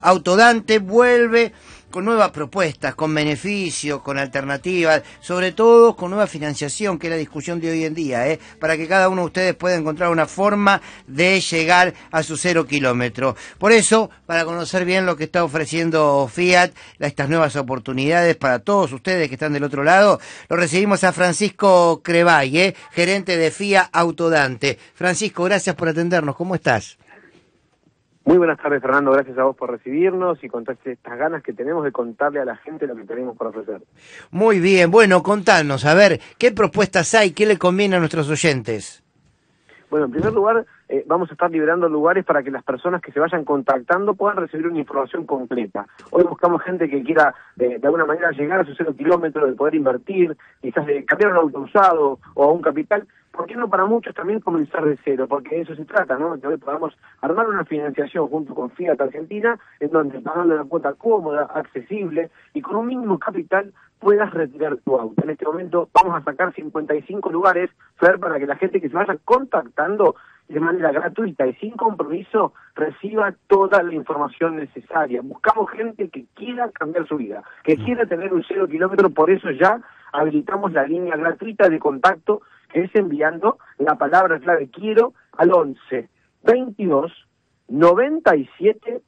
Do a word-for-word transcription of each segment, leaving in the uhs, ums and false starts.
Autodante vuelve con nuevas propuestas, con beneficios, con alternativas, sobre todo con nueva financiación, que es la discusión de hoy en día, ¿eh? para que cada uno de ustedes pueda encontrar una forma de llegar a su cero kilómetro. Por eso, para conocer bien lo que está ofreciendo Fiat, estas nuevas oportunidades para todos ustedes que están del otro lado, lo recibimos a Francisco Crevay, ¿eh? gerente de Fiat Autodante. Francisco, gracias por atendernos. ¿Cómo estás? Muy buenas tardes, Fernando. Gracias a vos por recibirnos y contar estas ganas que tenemos de contarle a la gente lo que tenemos por ofrecer. Muy bien. Bueno, contanos, a ver, ¿qué propuestas hay? ¿Qué le conviene a nuestros oyentes? Bueno, en primer lugar, eh, vamos a estar liberando lugares para que las personas que se vayan contactando puedan recibir una información completa. Hoy buscamos gente que quiera, de, de alguna manera, llegar a su cero kilómetros, de poder invertir, quizás de cambiar un auto usado o a un capital. ¿Por qué no para muchos también comenzar de cero? Porque de eso se trata, ¿no? Que hoy podamos armar una financiación junto con Fiat Argentina, en donde pagando una cuota cómoda, accesible y con un mínimo capital puedas retirar tu auto. En este momento vamos a sacar cincuenta y cinco lugares, Fer, para que la gente que se vaya contactando de manera gratuita y sin compromiso reciba toda la información necesaria. Buscamos gente que quiera cambiar su vida, que quiera tener un cero kilómetro, por eso ya habilitamos la línea gratuita de contacto, que es enviando la palabra clave quiero al once veintidós noventa y siete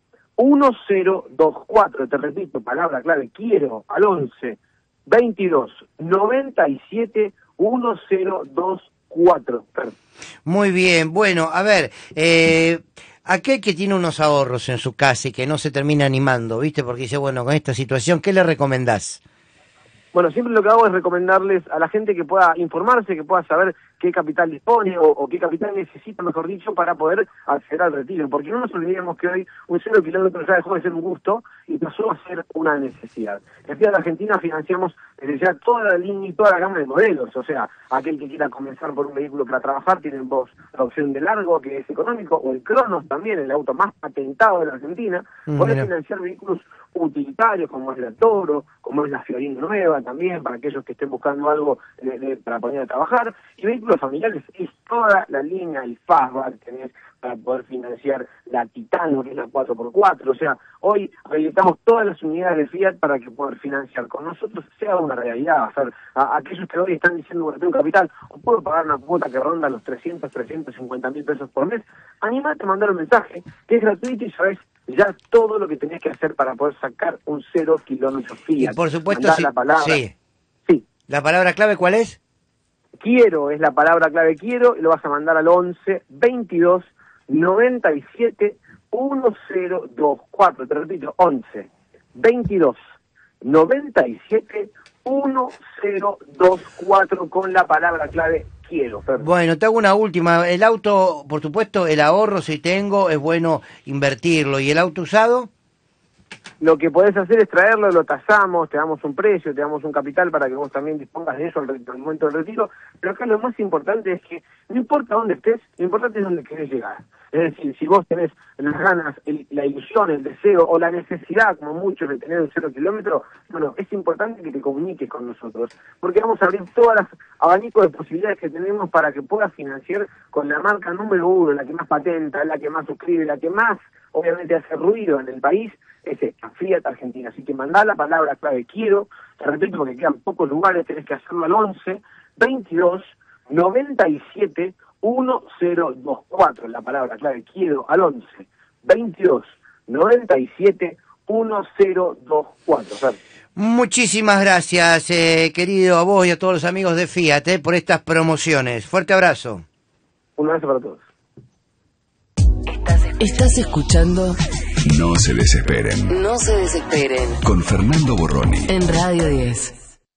diez veinticuatro. Te repito, palabra clave quiero al once veintidós noventa y siete diez veinticuatro. Muy bien, bueno, a ver, eh, aquel que tiene unos ahorros en su casa y que no se termina animando, ¿viste? Porque dice, bueno, con esta situación, ¿qué le recomendás? Bueno, siempre lo que hago es recomendarles a la gente que pueda informarse, que pueda saber qué capital dispone o, o qué capital necesita, mejor dicho, para poder acceder al retiro. Porque no nos olvidemos que hoy un cero kilómetro ya dejó de ser un gusto y pasó a ser una necesidad. En Fiat Argentina financiamos desde ya toda la línea y toda la gama de modelos. O sea, aquel que quiera comenzar por un vehículo para trabajar, tienen vos la opción de largo, que es económico, o el Cronos también, el auto más patentado de la Argentina. Mm, Podés financiar vehículos utilitarios como es la Toro, como es la Fiorino Nueva también, para aquellos que estén buscando algo de, de, para poner a trabajar, y vehículos familiares es toda la línea, el Fastback tenés para poder financiar la Titano, que es la cuatro por cuatro, o sea, hoy habilitamos todas las unidades de Fiat para que poder financiar con nosotros sea una realidad. O sea, a, a aquellos que hoy están diciendo, bueno, tengo capital, o puedo pagar una cuota que ronda los trescientos, trescientos cincuenta mil pesos por mes, animate a mandar un mensaje, que es gratuito y sabes ya todo lo que tenés que hacer para poder sacar un cero kilómetro Fiat. Y por supuesto, sí, la palabra. Sí. sí. ¿La palabra clave cuál es? Quiero, es la palabra clave quiero, y lo vas a mandar al once veintidós noventa y siete diez veinticuatro. Te repito, once veintidós noventa y siete diez veinticuatro con la palabra clave quiero. Perdón. Bueno, te hago una última. El auto, por supuesto, el ahorro si tengo, es bueno invertirlo. ¿Y el auto usado? Lo que podés hacer es traerlo, lo tasamos, te damos un precio, te damos un capital para que vos también dispongas de eso al, al momento del retiro. Pero acá lo más importante es que no importa dónde estés, lo importante es dónde querés llegar. Es decir, si vos tenés las ganas, el, la ilusión, el deseo o la necesidad, como muchos, de tener un cero kilómetro, bueno, es importante que te comuniques con nosotros, porque vamos a abrir todas las abanicos de posibilidades que tenemos para que puedas financiar con la marca número uno, la que más patenta, la que más suscribe, la que más, obviamente, hace ruido en el país, es esta, Fiat Argentina. Así que mandá la palabra clave quiero, te repito porque quedan pocos lugares, tenés que hacerlo al once veintidós noventa y siete diez veinticuatro, la palabra clave quiero al once veintidós noventa y siete diez veinticuatro. ¿Sabes? Muchísimas gracias, eh, querido, a vos y a todos los amigos de Fiat eh, por estas promociones. Fuerte abrazo. Un abrazo para todos. Estás escuchando No se desesperen. No se desesperen. Con Fernando Borroni. En Radio diez.